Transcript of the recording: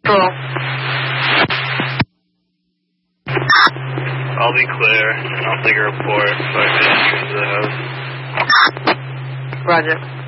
Cool. I'll be clear. I'll take a report if I can enter the house. Roger.